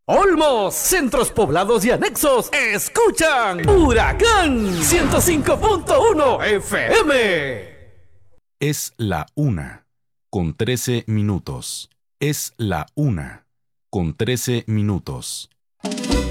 Olmos, centros poblados y anexos, escuchan Huracán 105.1 FM. Es la 1:13. Es la 1:13.